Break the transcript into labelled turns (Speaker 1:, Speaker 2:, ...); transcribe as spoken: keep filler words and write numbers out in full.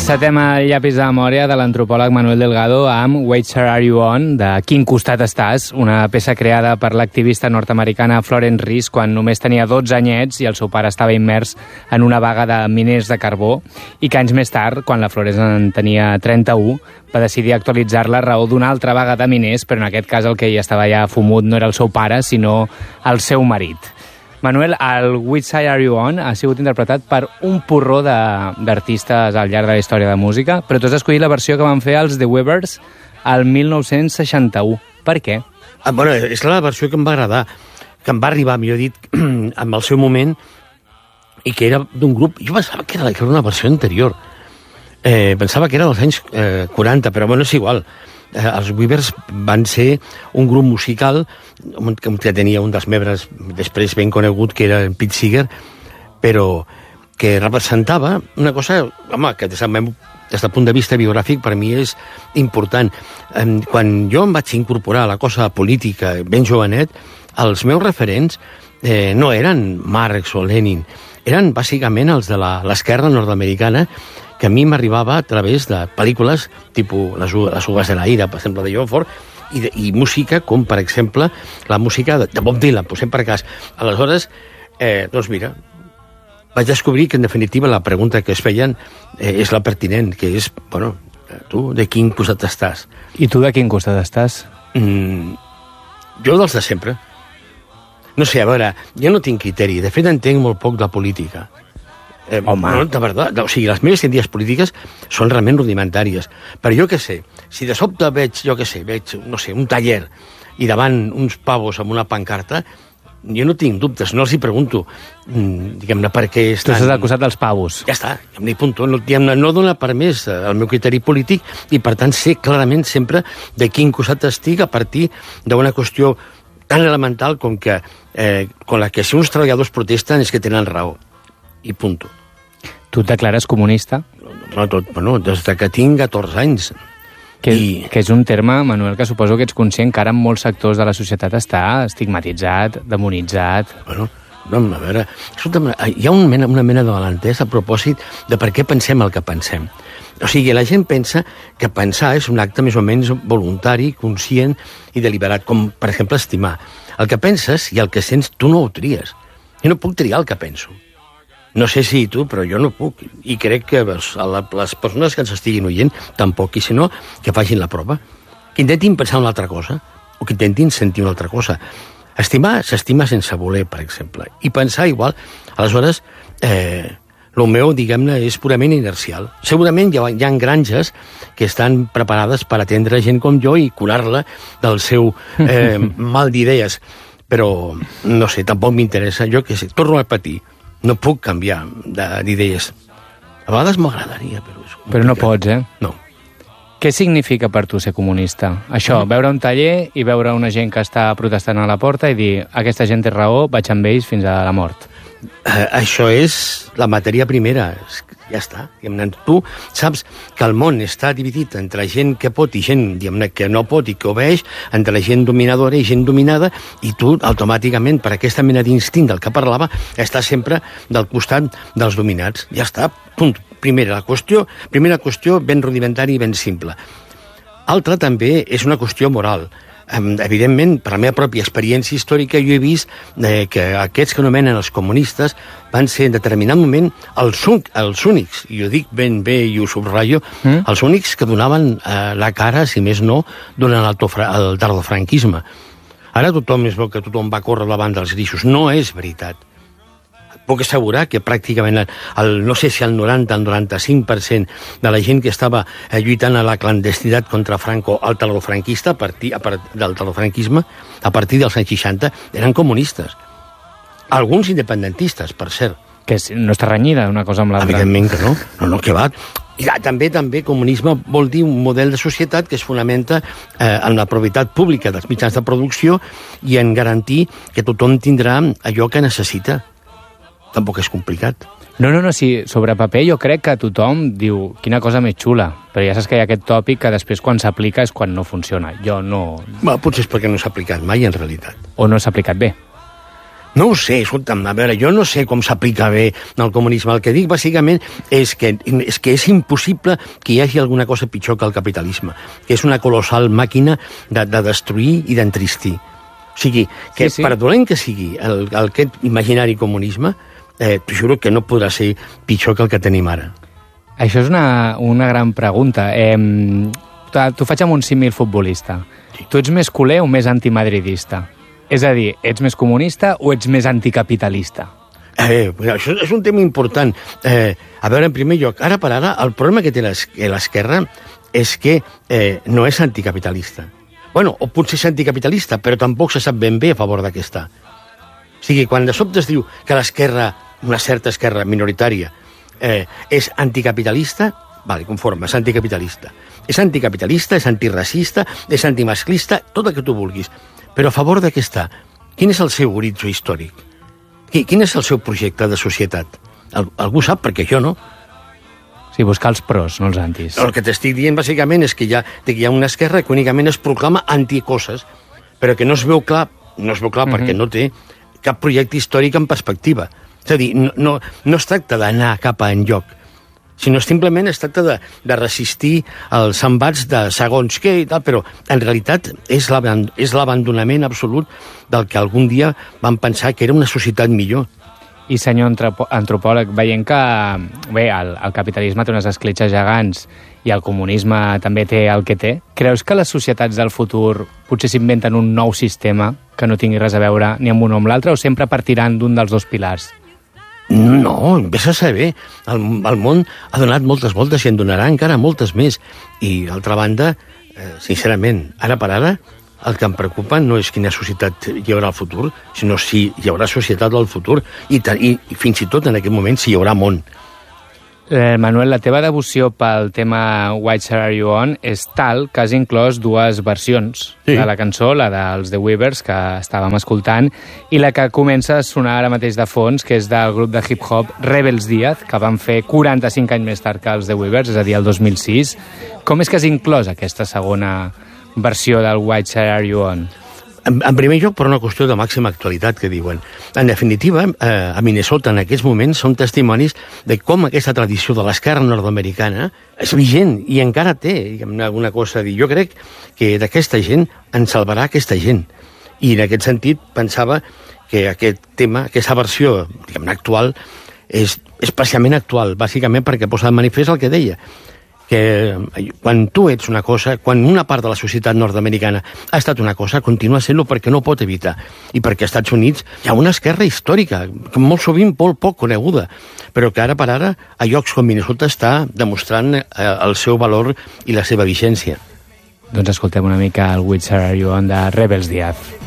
Speaker 1: Encetem el llapis de memòria de l'antropòleg Manuel Delgado amb Which Side Are You On, de Quin costat estàs, una peça creada per l'activista nord-americana Florence Rees quan només tenia dotze anyets i el seu pare estava immers en una vaga de miners de carbó i que anys més tard, quan la Florence en tenia trenta-u, va decidir actualitzar-la a raó d'una altra vaga de miners, però en aquest cas el que ja estava ja fumut no era el seu pare, sinó el seu marit. Manuel, el Which Side Are You On ha sigut interpretat per un porró d'artistes al llarg de la història de música, però tu has escollit la versió que van fer els The Weavers al mil nou-cents seixanta-u. Per què?
Speaker 2: Ah, bueno, és la versió que em va agradar, que em va arribar, millor dit, amb el seu moment, i que era d'un grup... Jo pensava que era, que era una versió anterior. Eh, pensava que era dels anys eh, quaranta, però bueno, és igual. Eh, els Weavers van ser un grup musical que tenia un dels membres després ben conegut, que era Pete Seeger, però que representava una cosa, home, que des del, meu, des del punt de vista biogràfic per mi és important. Eh, quan jo em vaig incorporar a la cosa política ben jovenet, els meus referents eh, no eren Marx o Lenin, eren bàsicament els de l'esquerra nord-americana, que a mi m'arribava a través de pel·lícules tipus Les, les Ugues de la Ira, per exemple, de John Ford, i, de, i música com, per exemple, la música de, de Bob Dylan, posem per cas. Aleshores, eh, doncs mira, vaig descobrir que, en definitiva, la pregunta que es feien eh, és la pertinent, que és, bueno, tu, de quin costat estàs?
Speaker 1: I tu de quin costat estàs?
Speaker 2: Mm, jo dels de sempre. No sé, a veure, jo no tinc criteri. De fet, entenc molt poc de política. Eh,
Speaker 1: Home.
Speaker 2: No, de veritat, o sigui, les meves idees polítiques són realment rudimentàries. Però jo què sé, si de sobte veig, jo què sé, veig, no sé, un taller i davant uns pavos amb una pancarta, jo no tinc dubtes, no els hi pregunto, diguem-ne, per què estan...
Speaker 1: Tu estàs al costat dels pavos.
Speaker 2: Ja està, ja em dic, punto. No, no dona per més el meu criteri polític i, per tant, sé clarament sempre de quin costat estic a partir d'una qüestió tan elemental com que eh, con la que si uns treballadors protesten és que tenen raó. I punto.
Speaker 1: Tu et declares comunista?
Speaker 2: No, tot, bueno, des que tinc catorze anys.
Speaker 1: Que,
Speaker 2: I...
Speaker 1: que és un terme, Manuel, que suposo que ets conscient que ara en molts sectors de la societat està estigmatitzat, demonitzat...
Speaker 2: Bueno, no, a veure, escolta'm, hi ha una mena, una mena de malentès a propòsit de per què pensem el que pensem. O sigui, la gent pensa que pensar és un acte més o menys voluntari, conscient i deliberat, com, per exemple, estimar. El que penses i el que sents, tu no ho tries. Jo no puc triar el que penso. No sé si tu, però jo no puc. I crec que les, les persones que ens estiguin oient tampoc, i si no, que facin la prova. Que intentin pensar una altra cosa, o que intentin sentir una altra cosa. Estimar s'estima sense voler, per exemple. I pensar igual. Aleshores, eh, el meu, diguem-ne, és purament inercial. Segurament hi ha, hi ha granges que estan preparades per atendre gent com jo i curar-la del seu eh, mal d'idees. Però, no sé, tampoc m'interessa. Jo què sé, torno a repetir. No puc canviar d'idees. A vegades m'agradaria, però és complicat.
Speaker 1: Però no pots, eh?
Speaker 2: No.
Speaker 1: Què significa per tu ser comunista? Això, veure un taller i veure una gent que està protestant a la porta i dir aquesta gent té raó, vaig amb ells fins a la mort.
Speaker 2: Eh, això és la matèria primera. Ja està. Tu saps que el món està dividit entre gent que pot i gent que no pot i que obeeix, entre la gent dominadora i gent dominada, i tu, automàticament, per aquesta mena d'instint del que parlava, estàs sempre del costat dels dominats. Ja està. Punt. Primera, la qüestió, primera qüestió ben rudimentària i ben simple. Altra també és una qüestió moral. Evidentment, per la meva pròpia experiència històrica, jo he vist eh, que aquests que anomenen els comunistes van ser en determinat moment els, un, els únics, i ho dic ben bé i ho subratllo, mm? els únics que donaven eh, la cara, si més no, durant el, el tardofranquisme. Ara tothom es veu que tothom va córrer davant dels grixos. No és veritat. Puc assegurar que pràcticament, el, el, no sé si el noranta, el noranta-cinc per cent de la gent que estava eh, lluitant a la clandestinitat contra Franco, el tardofranquista, a partir, a part, del tardofranquisme, a partir dels anys seixanta, eren comunistes. Alguns independentistes, per cert.
Speaker 1: Que no està renyida una cosa amb l'altra.
Speaker 2: Evidentment que no. No, no, que va. I també, també, comunisme vol dir un model de societat que es fonamenta eh, en la propietat pública dels mitjans de producció i en garantir que tothom tindrà allò que necessita. Tampoc és complicat.
Speaker 1: No, no, no, sí, sobre paper jo crec que tothom diu quina cosa més xula, però ja saps que hi ha aquest tòpic que després quan s'aplica és quan no funciona. Jo no...
Speaker 2: Bé, potser és perquè no s'ha aplicat mai, en realitat.
Speaker 1: O no s'ha aplicat bé.
Speaker 2: No ho sé, escolta'm, a veure, jo no sé com s'aplica bé el comunisme. El que dic, bàsicament, és que, és que és impossible que hi hagi alguna cosa pitjor que el capitalisme, que és una colossal màquina de, de destruir i d'entristir. O sigui, que sí, sí. per dolent que sigui el, el, aquest imaginari comunisme, eh, t'ho juro que no podrà ser pitjor que el que tenim ara.
Speaker 1: Això és una, una gran pregunta. Eh, T'ho faig amb un símil futbolista. Sí. Tu ets més culer o més antimadridista? És a dir, ets més comunista o ets més anticapitalista?
Speaker 2: Eh, això és un tema important. Eh, a veure, en primer lloc, ara per ara, el problema que té l'esquerra és que eh, no és anticapitalista. Bueno, o potser és anticapitalista, però tampoc se sap ben bé a favor d'aquesta. O sigui, quan de sobte es diu que l'esquerra, una certa esquerra minoritària, eh, és anticapitalista, vale, conforme, és anticapitalista. És anticapitalista, és antiracista, és antimasclista, tot el que tu vulguis. Però a favor de què està? Quin és el seu horitzó històric? Quin és el seu projecte de societat? Algú sap, perquè jo no.
Speaker 1: Sí, buscar els pros, no els antis.
Speaker 2: El que t'estic dient, bàsicament, és que hi ha, que hi ha una esquerra que únicament es proclama anticoses, però que no es veu clar, no es veu clar mm-hmm. perquè no té cap projecte històric en perspectiva. És a dir, no, no, no es tracta d'anar cap a enlloc, sinó simplement es tracta de, de resistir els embats de segons què i tal, però en realitat és l'abandonament absolut del que algun dia van pensar que era una societat millor.
Speaker 1: I, senyor antropòleg, veient que bé, el, el capitalisme té unes escletxes gegants i el comunisme també té el que té, creus que les societats del futur potser s'inventen un nou sistema que no tingui res a veure ni amb un o amb l'altre, o sempre partiran d'un dels dos pilars?
Speaker 2: No, vés a saber. El, el món ha donat moltes voltes i en donarà encara moltes més. I, d'altra banda, eh, sincerament, ara per ara, el que em preocupa no és quina societat hi haurà al futur, sinó si hi haurà societat al futur i, i, i fins i tot en aquest moment si hi haurà món.
Speaker 1: Eh, Manuel, la teva devoció pel tema White Shirt Are You On és tal que has inclòs dues versions sí. de la cançó, la dels The Weavers, que estàvem escoltant, i la que comença a sonar ara mateix de fons, que és del grup de hip-hop Rebels Díaz, que van fer quaranta-cinc anys més tard que els The Weavers, és a dir, el dos mil sis. Com és que has inclòs aquesta segona versió del White Shirt Are You On?
Speaker 2: En, en primer lloc, per una qüestió de màxima actualitat, que diuen. En definitiva, eh, a Minnesota en aquests moments són testimonis de com aquesta tradició de l'esquerra nord-americana és vigent i encara té alguna cosa a dir. Jo crec que d'aquesta gent en salvarà aquesta gent. I en aquest sentit pensava que aquest tema, aquesta versió diguem-ne actual, és especialment actual, bàsicament perquè posa de manifest el que deia, que quan tu ets una cosa, quan una part de la societat nord-americana ha estat una cosa, continua sent-ho perquè no pot evitar. I perquè als Estats Units hi ha una esquerra històrica, molt sovint molt poc coneguda, però que ara per ara a llocs com Minnesota està demostrant eh, el seu valor i la seva vigència.
Speaker 1: Doncs escoltem una mica el White Shirt Are You On de Rebels Díaz.